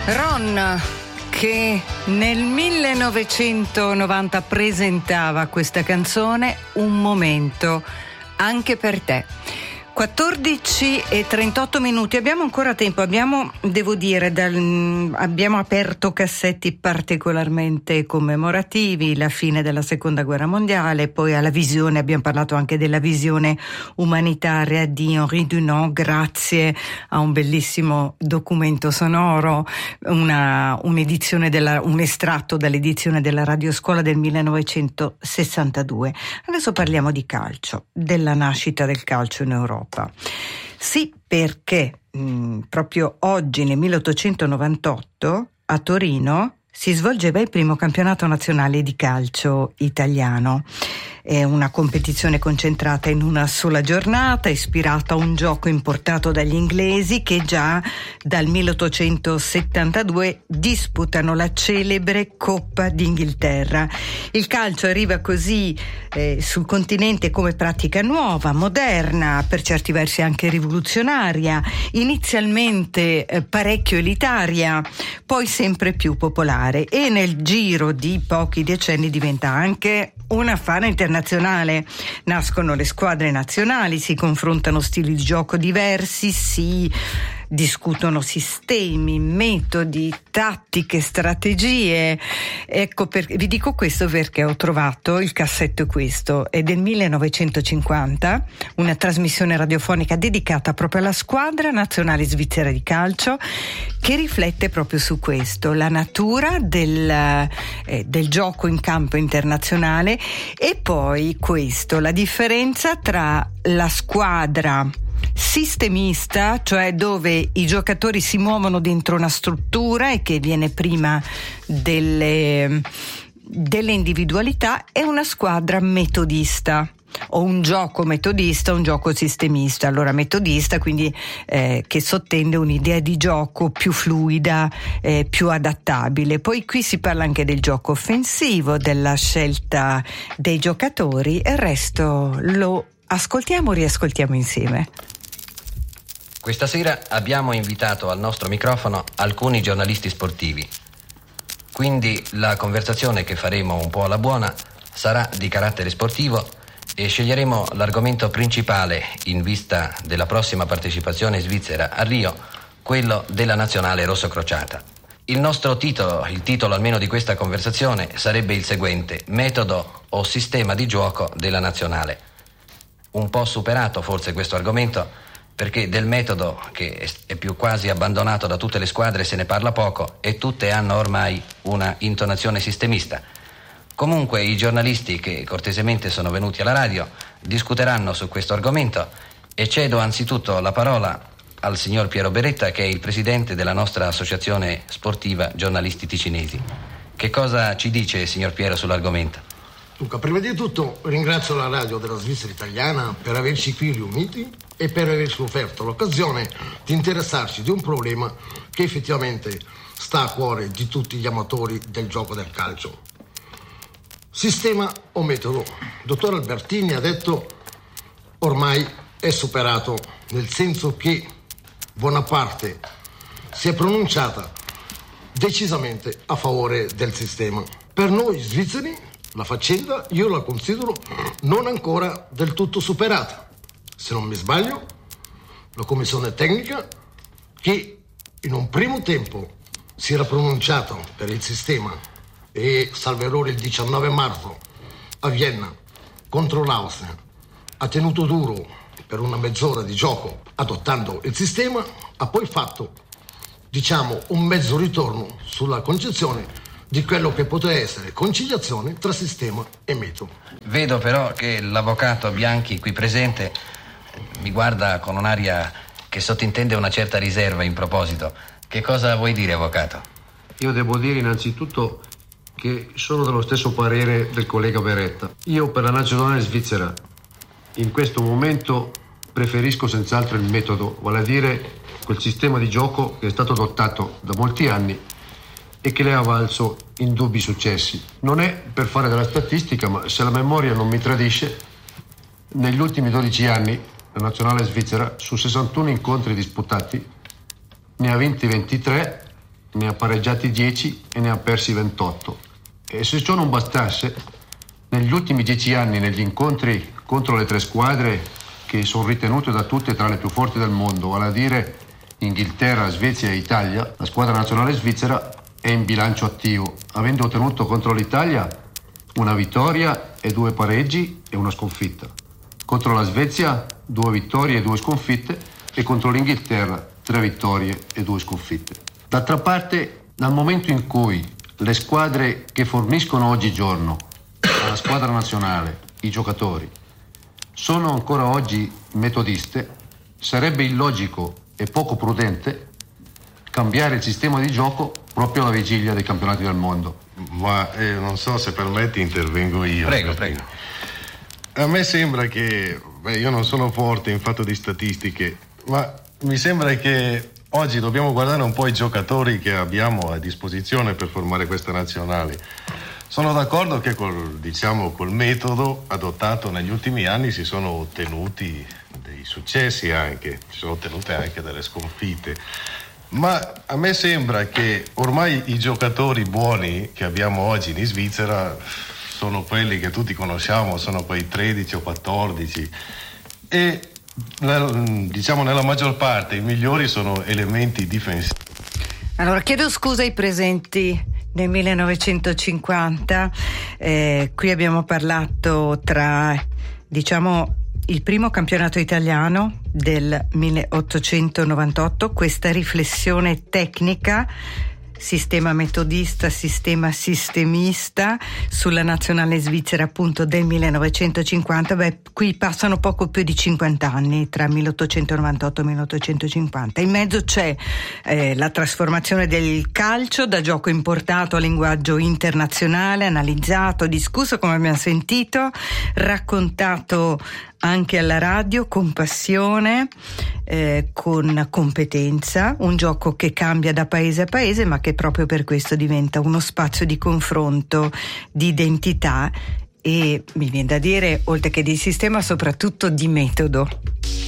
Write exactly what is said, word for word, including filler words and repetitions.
Ron, che nel millenovecentonovanta presentava questa canzone, Un momento anche per te. quattordici e trentotto minuti, abbiamo ancora tempo, abbiamo, devo dire, dal, abbiamo aperto cassetti particolarmente commemorativi, la fine della seconda guerra mondiale, poi alla visione, abbiamo parlato anche della visione umanitaria di Henri Dunant, grazie a un bellissimo documento sonoro, una, un'edizione della, un estratto dall'edizione della Radioscuola del millenovecentosessantadue. Adesso parliamo di calcio, della nascita del calcio in Europa. Sì, perché mh, proprio oggi nel milleottocentonovantotto a Torino si svolgeva il primo campionato nazionale di calcio italiano. È una competizione concentrata in una sola giornata, ispirata a un gioco importato dagli inglesi che già dal milleottocentosettantadue disputano la celebre Coppa d'Inghilterra. Il calcio arriva così eh, sul continente come pratica nuova, moderna, per certi versi anche rivoluzionaria, inizialmente eh, parecchio elitaria, poi sempre più popolare, e nel giro di pochi decenni diventa anche un affare internazionale. Nascono le squadre nazionali, si confrontano stili di gioco diversi, si discutono sistemi, metodi, tattiche, strategie. Ecco, per, vi dico questo perché ho trovato il cassetto questo, è del millenovecentocinquanta, una trasmissione radiofonica dedicata proprio alla squadra nazionale svizzera di calcio, che riflette proprio su questo, la natura del, eh, del gioco in campo internazionale, e poi questo, la differenza tra la squadra sistemista, cioè dove i giocatori si muovono dentro una struttura e che viene prima delle, delle individualità, e una squadra metodista, o un gioco metodista, un gioco sistemista. Allora metodista, quindi eh, che sottende un'idea di gioco più fluida, eh, più adattabile. Poi qui si parla anche del gioco offensivo, della scelta dei giocatori, e il resto lo ascoltiamo, riascoltiamo insieme. Questa sera abbiamo invitato al nostro microfono alcuni giornalisti sportivi, quindi la conversazione che faremo un po' alla buona sarà di carattere sportivo e sceglieremo l'argomento principale in vista della prossima partecipazione svizzera a Rio, quello della nazionale rossocrociata. Il nostro titolo, il titolo almeno di questa conversazione, sarebbe il seguente: metodo o sistema di gioco della nazionale. Un po' superato forse questo argomento, perché del metodo, che è più quasi abbandonato da tutte le squadre, se ne parla poco e tutte hanno ormai una intonazione sistemista. Comunque i giornalisti che cortesemente sono venuti alla radio discuteranno su questo argomento, e cedo anzitutto la parola al signor Piero Beretta, che è il presidente della nostra associazione sportiva Giornalisti Ticinesi. Che cosa ci dice, signor Piero, sull'argomento? Dunque, prima di tutto ringrazio la radio della Svizzera Italiana per averci qui riuniti e per averci offerto l'occasione di interessarci di un problema che effettivamente sta a cuore di tutti gli amatori del gioco del calcio. Sistema o metodo? Dottor Albertini ha detto ormai è superato, nel senso che buona parte si è pronunciata decisamente a favore del sistema. Per noi svizzeri la faccenda io la considero non ancora del tutto superata. Se non mi sbaglio, la commissione tecnica, che in un primo tempo si era pronunciata per il sistema, e salvo errore il diciannove marzo a Vienna contro l'Austria ha tenuto duro per una mezz'ora di gioco adottando il sistema, ha poi fatto, diciamo, un mezzo ritorno sulla concezione di quello che poteva essere conciliazione tra sistema e metodo. Vedo però che l'avvocato Bianchi qui presente mi guarda con un'aria che sottintende una certa riserva in proposito. Che cosa vuoi dire, avvocato? Io devo dire innanzitutto che sono dello stesso parere del collega Beretta. Io per la nazionale svizzera in questo momento preferisco senz'altro il metodo, vale a dire quel sistema di gioco che è stato adottato da molti anni e che le ha valso indubbi successi. Non è per fare della statistica, ma se la memoria non mi tradisce, negli ultimi dodici anni la nazionale svizzera su sessantuno incontri disputati ne ha vinti ventitré ne ha pareggiati dieci e ne ha persi ventotto. E se ciò non bastasse, negli ultimi dieci anni, negli incontri contro le tre squadre che sono ritenute da tutte tra le più forti del mondo, vale a dire Inghilterra, Svezia e Italia, la squadra nazionale svizzera è in bilancio attivo, avendo ottenuto contro l'Italia una vittoria e due pareggi e una sconfitta. Contro la Svezia due vittorie e due sconfitte e contro l'Inghilterra tre vittorie e due sconfitte. D'altra parte, dal momento in cui le squadre che forniscono oggigiorno alla squadra nazionale, i giocatori, sono ancora oggi metodiste, sarebbe illogico e poco prudente cambiare il sistema di gioco proprio alla vigilia dei campionati del mondo. Ma eh, non so se permetti, intervengo io. Prego, prego. A me sembra che, beh, io non sono forte in fatto di statistiche, ma mi sembra che oggi dobbiamo guardare un po' i giocatori che abbiamo a disposizione per formare queste nazionali. Sono d'accordo che col, diciamo, col metodo adottato negli ultimi anni si sono ottenuti dei successi anche, si sono ottenute anche delle sconfitte. Ma a me sembra che ormai i giocatori buoni che abbiamo oggi in Svizzera sono quelli che tutti conosciamo, sono quei tredici o quattordici e diciamo nella maggior parte i migliori sono elementi difensivi. Allora chiedo scusa ai presenti nel millenovecentocinquanta, eh, qui abbiamo parlato tra diciamo il primo campionato italiano del milleottocentonovantotto, questa riflessione tecnica, sistema metodista, sistema sistemista sulla nazionale svizzera appunto del millenovecentocinquanta. Beh, qui passano poco più di cinquanta anni tra milleottocentonovantotto e milleottocentocinquanta. In mezzo c'è eh, la trasformazione del calcio da gioco importato a linguaggio internazionale, analizzato, discusso come abbiamo sentito, raccontato anche alla radio con passione, eh, con competenza, un gioco che cambia da paese a paese ma che proprio per questo diventa uno spazio di confronto, di identità e mi viene da dire oltre che di sistema soprattutto di metodo.